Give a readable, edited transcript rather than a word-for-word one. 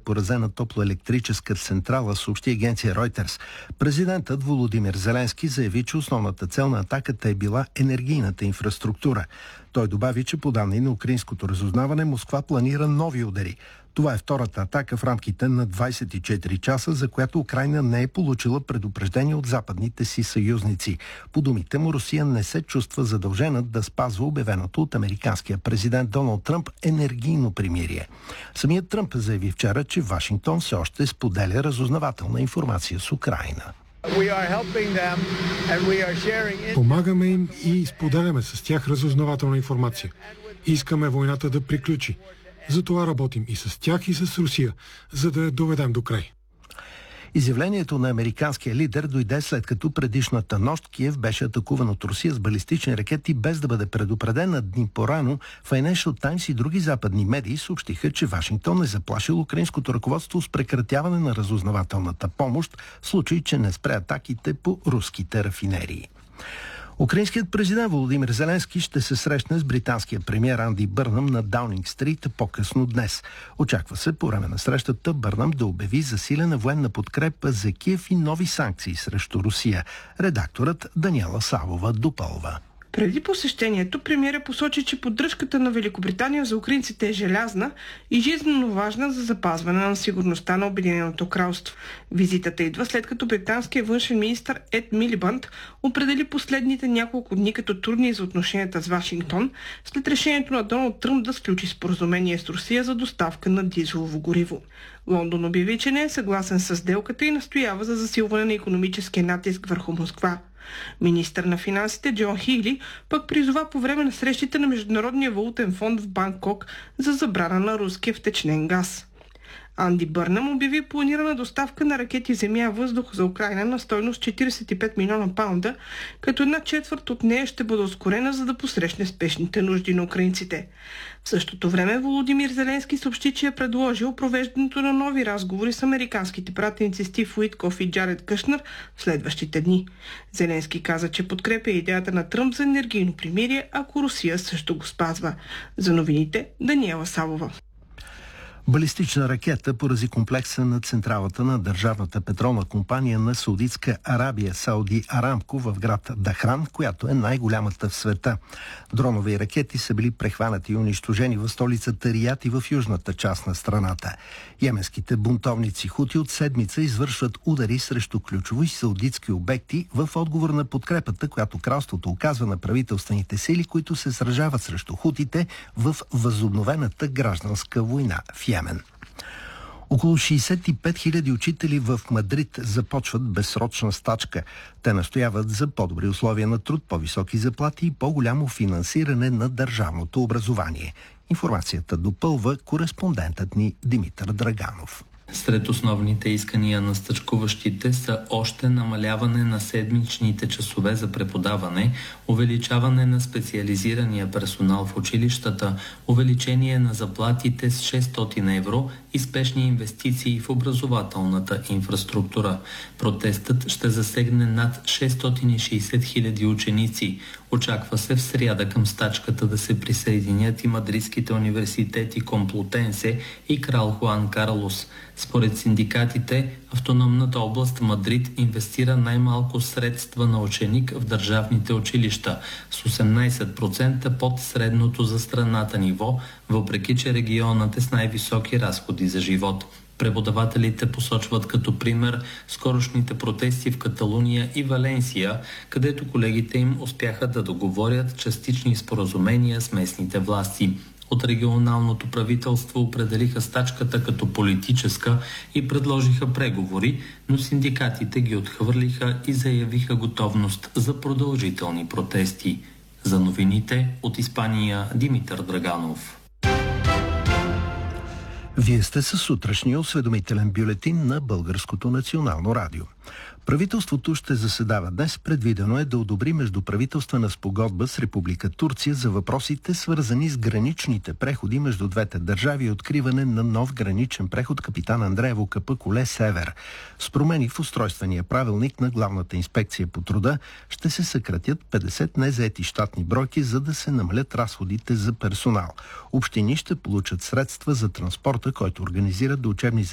поразена топлоелектрическа централа, съобщи агенция Reuters. Президентът Володимир Зеленски заяви, че основната цел на атаката е била енергийната инфраструктура. Той добави, че по данни на украинското разузнаване Москва планира нови удари. Това е втората атака в рамките на 24 часа, за която Украйна не е получила предупреждение от западните си съюзници. По думите му, Русия не се чувства задължена да спазва обявеното от американския президент Доналд Тръмп енергийно примирие. Самият Тръмп заяви вчера, че Вашингтон все още споделя разузнавателна информация с Украйна. Помагаме им и споделяме с тях разузнавателна информация. Искаме войната да приключи. Затова работим и с тях, и с Русия, за да я доведем до край. Изявлението на американския лидер дойде след като предишната нощ Киев беше атакуван от Русия с балистични ракети без да бъде предупреден. На дни по-рано Financial Times и други западни медии съобщиха, че Вашингтон е заплашил украинското ръководство с прекратяване на разузнавателната помощ в случай, че не спре атаките по руските рафинерии. Украинският президент Володимир Зеленски ще се срещне с британския премиер Анди Бърнъм на Даунинг Стрит по-късно днес. Очаква се по време на срещата Бърнъм да обяви засилена военна подкрепа за Киев и нови санкции срещу Русия. Редакторът Даниела Савова допълва. Преди посещението, премиерът посочи, че поддръжката на Великобритания за украинците е желязна и жизненно важна за запазване на сигурността на Обединеното кралство. Визитата идва след като британският външен министър Ед Милибънд определи последните няколко дни като трудни за отношенията с Вашингтон, след решението на Доналд Тръмп да сключи споразумение с Русия за доставка на дизелово гориво. Лондон обяви, че не е съгласен с сделката и настоява за засилване на икономическия натиск върху Москва. Министър на финансите Джон Хигли пък призова по време на срещите на Международния валутен фонд в Банкок за забрана на руския втечнен газ. Анди Бърнъм обяви планирана доставка на ракети земя-въздух за Украйна на стойност 45 милиона паунда, като 1/4 от нея ще бъде ускорена, за да посрещне спешните нужди на украинците. В същото време Володимир Зеленски съобщи, че е предложил провеждането на нови разговори с американските пратеници Стив Уитков и Джаред Кушнер в следващите дни. Зеленски каза, че подкрепя идеята на Тръмп за енергийно примирие, ако Русия също го спазва. За новините Даниела Савова. Балистична ракета порази комплекса на централата на държавната петролна компания на Саудитска Арабия, Сауди Арамко, в град Дахран, която е най-голямата в света. Дронови ракети са били прехванати и унищожени в столицата Риад и в южната част на страната. Йеменските бунтовници хути от седмица извършват удари срещу ключови саудитски обекти в отговор на подкрепата, която кралството оказва на правителствените сили, които се сражават срещу хутите в възобновената гражданска война в Йемен. Около 65 000 учители в Мадрид започват безсрочна стачка. Те настояват за по-добри условия на труд, по-високи заплати и по-голямо финансиране на държавното образование. Информацията допълва кореспондентът ни Димитър Драганов. Сред основните искания на стачкуващите са още намаляване на седмичните часове за преподаване, увеличаване на специализирания персонал в училищата, увеличение на заплатите с 600 евро и спешни инвестиции в образователната инфраструктура. Протестът ще засегне над 660 000 ученици. Очаква се в сряда към стачката да се присъединят и мадридските университети Комплутенсе и Крал Хуан Карлос. Според синдикатите, автономната област Мадрид инвестира най-малко средства на ученик в държавните училища, с 18% под средното за страната ниво, въпреки че регионът е с най-високи разходи за живот. Преподавателите посочват като пример скорошните протести в Каталуния и Валенсия, където колегите им успяха да договорят частични споразумения с местните власти. От регионалното правителство определиха стачката като политическа и предложиха преговори, но синдикатите ги отхвърлиха и заявиха готовност за продължителни протести. За новините от Испания Димитър Драганов. Вие сте със сутрешния осведомителен бюлетин на Българското национално радио. Правителството ще заседава днес. Предвидено е да одобри междуправителствена спогодба с Република Турция за въпросите, свързани с граничните преходи между двете държави и откриване на нов граничен преход Капитан Андреево Капъкуле Север. С промени в устройствения правилник на Главната инспекция по труда ще се съкратят 50 незаети щатни бройки, за да се намалят разходите за персонал. Общини ще получат средства за транспорта, който организират до учебни